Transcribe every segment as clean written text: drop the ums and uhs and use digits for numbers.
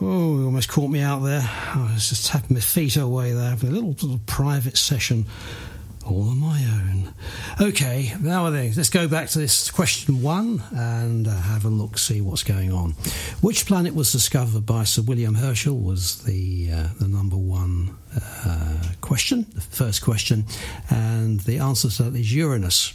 Oh, you almost caught me out there. I was just tapping my feet away there, having a little private session all on my own. Okay, now then, let's go back to this question 1 and have a look, see what's going on. Which planet was discovered by Sir William Herschel was the number 1 question, the first question, and the answer to that is Uranus.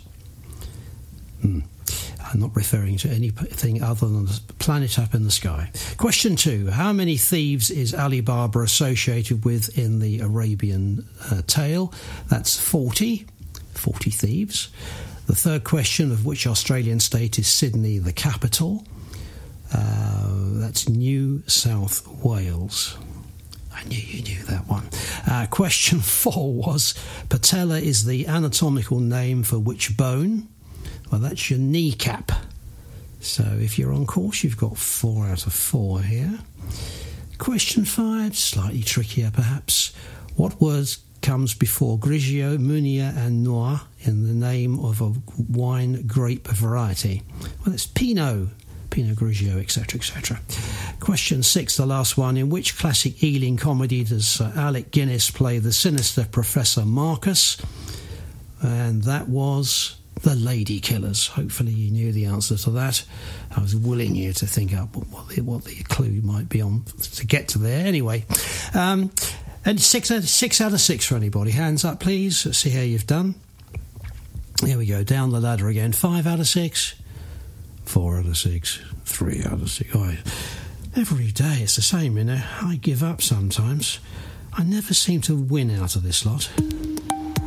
I'm not referring to anything other than the planet up in the sky. Question 2. How many thieves is Ali Baba associated with in the Arabian tale? That's 40 thieves. The third question, of which Australian state is Sydney the capital? That's New South Wales. I knew you knew that one. Question 4 was, patella is the anatomical name for which bone? Well, that's your kneecap. So if you're on course, you've got 4 out of 4 here. Question 5, slightly trickier perhaps. What word comes before Grigio, Meunier and Noir in the name of a wine grape variety? Well, it's Pinot Grigio, etc., etc. Question 6, the last one. In which classic Ealing comedy does Sir Alec Guinness play the sinister Professor Marcus? And that was The Lady Killers. Hopefully you knew the answer to that. I was willing you to think up what the clue might be on to get to there. Anyway, and 6 out of 6 for anybody. Hands up, please. Let's see how you've done. Here we go. Down the ladder again. 5 out of 6. 4 out of 6. 3 out of 6. Oh, every day it's the same, you know. I give up sometimes. I never seem to win out of this lot.